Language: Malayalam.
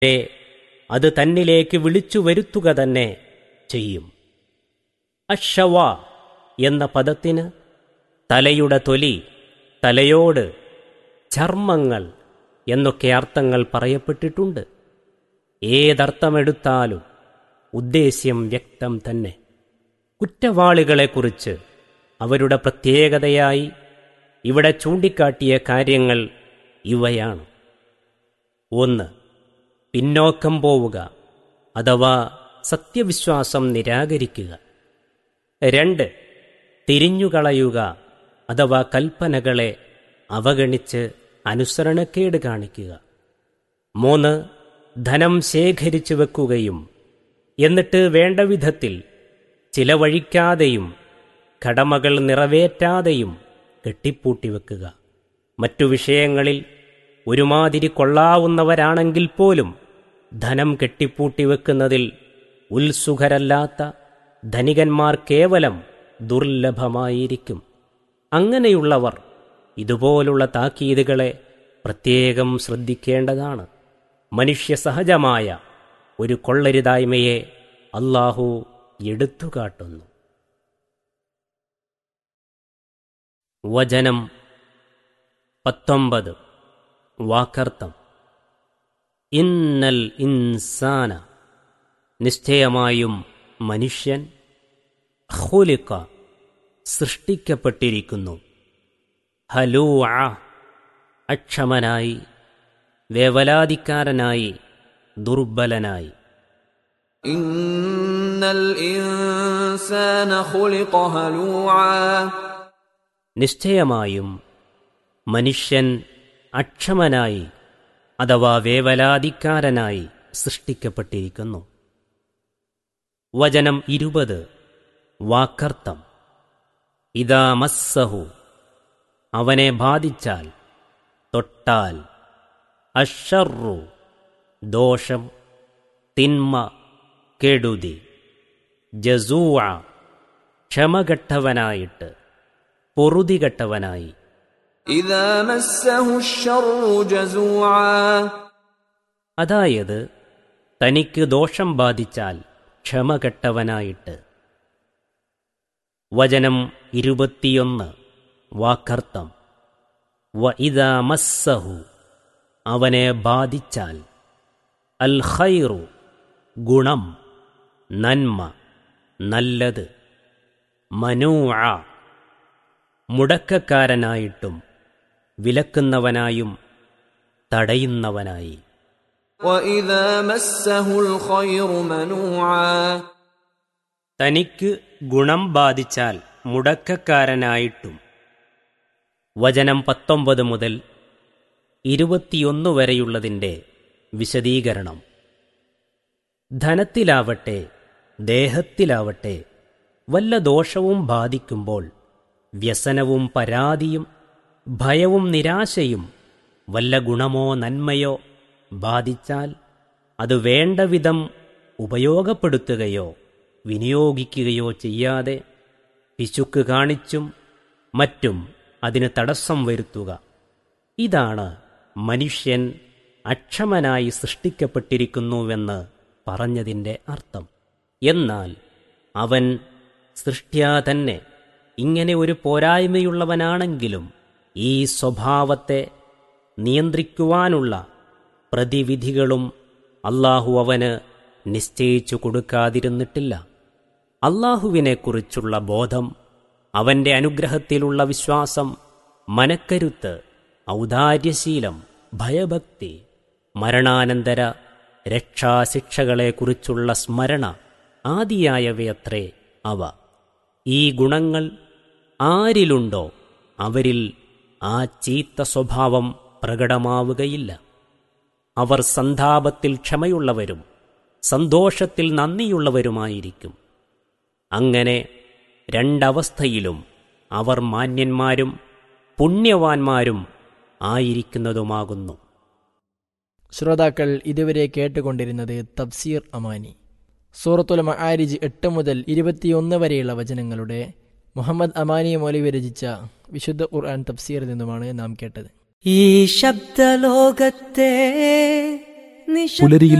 അത് തന്നിലേക്ക് വിളിച്ചു വരുത്തുക തന്നെ ചെയ്യും. അശ്ശവ എന്ന പദത്തിന് തലയുടെ തൊലി, തലയോട്, ചർമ്മങ്ങൾ എന്നൊക്കെ അർത്ഥങ്ങൾ പറയപ്പെട്ടിട്ടുണ്ട്. ഏതർത്ഥമെടുത്താലും ഉദ്ദേശ്യം വ്യക്തം തന്നെ. കുറ്റവാളികളെക്കുറിച്ച് അവരുടെ പ്രത്യേകതയായി ഇവിടെ ചൂണ്ടിക്കാട്ടിയ കാര്യങ്ങൾ ഇവയാണ്: 1. പിന്നോക്കം പോവുക അഥവാ സത്യവിശ്വാസം നിരാകരിക്കുക. 2. തിരിഞ്ഞുകളയുക അഥവാ കൽപ്പനകളെ അവഗണിച്ച് അനുസരണക്കേട് കാണിക്കുക. 3. ധനം ശേഖരിച്ചു വെക്കുകയും എന്നിട്ട് വേണ്ട വിധത്തിൽ ചിലവഴിക്കാതെയും കടമകൾ നിറവേറ്റാതെയും കെട്ടിപ്പൂട്ടിവെക്കുക. മറ്റു വിഷയങ്ങളിൽ ഒരുമാതിരി കൊള്ളാവുന്നവരാണെങ്കിൽ പോലും ധനം കെട്ടിപ്പൂട്ടിവെക്കുന്നതിൽ ഉത്സുകരല്ലാത്ത ധനികന്മാർ കേവലം ദുർലഭമായിരിക്കും. അങ്ങനെയുള്ളവർ ഇതുപോലുള്ള താക്കീതുകളെ പ്രത്യേകം ശ്രദ്ധിക്കേണ്ടതാണ്. മനുഷ്യസഹജമായ ഒരു കൊള്ളരുതായ്മയെ അല്ലാഹു എടുത്തുകാട്ടുന്നു. വചനം 19. വാക്കർത്ഥം: ഇന്നൽ ഇൻസാന, നിശ്ചയമായും മനുഷ്യൻ, ഖുലിഖ, സൃഷ്ടിക്കപ്പെട്ടിരിക്കുന്നു, ഹലൂഅ, അക്ഷമനായി, വേവലാതിക്കാരനായി, ദുർബലനായി. ഇന്നൽ ഇൻസാന ഖുലിഖ ഹലൂഅ, നിശ്ചയമായും മനുഷ്യൻ അക്ഷമനായി അഥവാ വേവലാതിക്കാരനായി സൃഷ്ടിക്കപ്പെട്ടിരിക്കുന്നു. വചനം 20. വാക്കർത്ഥം: ഇദാ മസ്സഹു, അവനെ ബാധിച്ചാൽ, തൊട്ടാൽ, അശ്ശർറു, ദോഷം, തിന്മ, കെടുതി, ജസൂഅ, ക്ഷമകെട്ടവനായിട്ട്, പൊറുതികെട്ടവനായി. ഇദാ മസ്സഹു അശ്ശർറു ജസൂഅ, അതായത് തനിക്ക് ദോഷം ബാധിച്ചാൽ ക്ഷമകെട്ടവനായിട്ട്. വചനം 21. വാക്കർത്ഥം: വഇദാ മസ്സഹു, അവനെ ബാധിച്ചാൽ, അൽ ഖൈറു, ഗുണം, നന്മ, നല്ലത്, മനൂഅ, മുടക്കക്കാരനായിട്ടും വിലക്കുന്നവനായും തടയുന്നവനായി. വഇദാ മസ്സഹുൽ ഖൈറു മനൂഅ, തനിക്ക് ഗുണം ബാധിച്ചാൽ മുടക്കക്കാരനായിട്ടും. വചനം 19 മുതൽ 21 വരെയുള്ളതിൻ്റെ വിശദീകരണം: ധനത്തിലാവട്ടെ ദേഹത്തിലാവട്ടെ വല്ല ദോഷവും ബാധിക്കുമ്പോൾ വ്യസനവും പരാതിയും ഭയവും നിരാശയും വല്ല ഗുണമോ നന്മയോ ബാധിച്ചാൽ അത് വേണ്ടവിധം ഉപയോഗപ്പെടുത്തുകയോ വിനിയോഗിക്കുകയോ ചെയ്യാതെ പിശുക്ക് കാണിച്ചും മറ്റും അതിന് തടസ്സം വരുത്തുക. ഇതാണ് മനുഷ്യൻ അക്ഷമനായി സൃഷ്ടിക്കപ്പെട്ടിരിക്കുന്നുവെന്ന് പറഞ്ഞതിൻ്റെ അർത്ഥം. എന്നാൽ അവൻ സൃഷ്ട്യാ തന്നെ ഇങ്ങനെ ഒരു പോരായ്മയുള്ളവനാണെങ്കിലും ഈ സ്വഭാവത്തെ നിയന്ത്രിക്കുവാനുള്ള പ്രതിവിധികളും അല്ലാഹു അവന് നിശ്ചയിച്ചു കൊടുക്കാതിരുന്നിട്ടില്ല. അല്ലാഹുവിനെക്കുറിച്ചുള്ള ബോധം, അവന്റെ അനുഗ്രഹത്തിലുള്ള വിശ്വാസം, മനക്കരുത്ത്, ഔദാര്യശീലം, ഭയഭക്തി, മരണാനന്തര രക്ഷാശിക്ഷകളെക്കുറിച്ചുള്ള സ്മരണ ആദിയായവയത്രേ അവ. ഈ ഗുണങ്ങൾ ആരിലുണ്ടോ അവരിൽ ആ ചീത്ത സ്വഭാവം പ്രകടമാവുകയില്ല. അവർ സന്താപത്തിൽ ക്ഷമയുള്ളവരും സന്തോഷത്തിൽ നന്ദിയുള്ളവരുമായിരിക്കും. അങ്ങനെ രണ്ടവസ്ഥയിലും അവർ മാന്യന്മാരും പുണ്യവാന്മാരും ആയിരിക്കുന്നതുമാകുന്നു. ശ്രോതാക്കൾ ഇതുവരെ കേട്ടുകൊണ്ടിരുന്നത് തഫ്സീർ അമാനി. സൂറത്തുൽ മആരിജ് 8 മുതൽ 21 വരെയുള്ള വചനങ്ങളുടെ മുഹമ്മദ് അമാനി മൗലവി രചിച്ച വിശുദ്ധ ഖുർആൻ തഫ്സീറിൽ നിന്നുമാണ് നാം കേട്ടത്. ഈ ശബ്ദലോകത്തെ പുലരിയിൽ